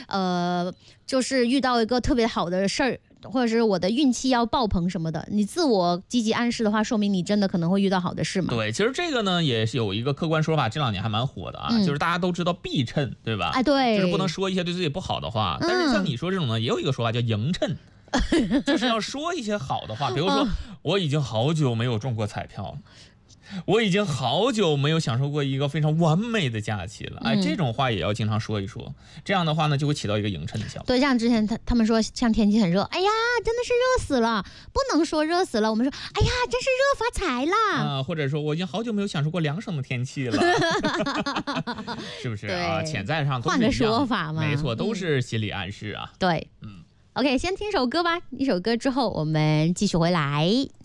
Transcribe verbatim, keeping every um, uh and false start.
呃，就是遇到一个特别好的事儿。或者是我的运气要爆棚什么的，你自我积极暗示的话，说明你真的可能会遇到好的事嘛。 对，其实这个呢也是有一个客观说法，这两年还蛮火的啊，嗯、就是大家都知道避谶，对吧？ 哎，对， 就是不能说一些对自己不好的话。 嗯、 但是像你说这种呢，也有一个说法叫迎谶，就是要说一些好的话，比如说、嗯、我已经好久没有中过彩票了。我已经好久没有享受过一个非常完美的假期了，哎，这种话也要经常说一说，这样的话呢，就会起到一个迎衬的效果。 对，像之前他他们说，像天气很热，哎呀，真的是热死了，不能说热死了，我们说，哎呀，真是热发财啦， 啊、呃，或者说我已经好久没有享受过凉爽的天气了，是不是啊？潜在上都是换个说法嘛， 没错，都是心理暗示啊。 嗯、对，嗯 ，OK， 先听首歌吧，一首歌之后我们继续回来。